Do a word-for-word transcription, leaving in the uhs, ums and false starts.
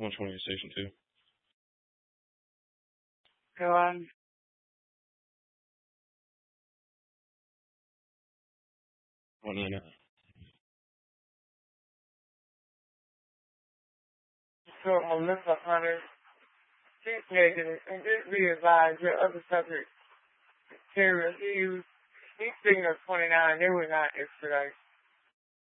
one twenty station two. Go on. One in. So Melissa Hunter, she's negative, and just be advised your other subject, Terry Hughes, he's sitting at twenty-nine, they were not expedite.